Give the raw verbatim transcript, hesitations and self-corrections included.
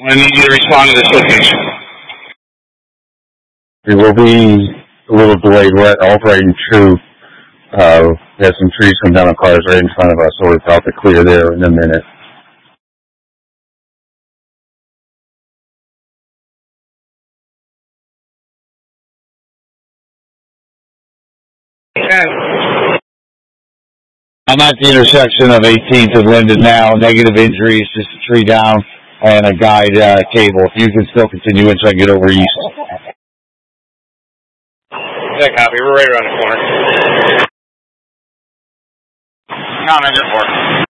I need you to respond to this location. It will be a little delayed. We're operating true. Uh, we have some trees come down on cars right in front of us, so we're about to clear there in a minute. I'm at the intersection of eighteenth and Linden now. Negative injuries, just a tree down and a guide uh, cable. If you can still continue until I get over east. Yeah, copy. We're right around the corner. Comment, four.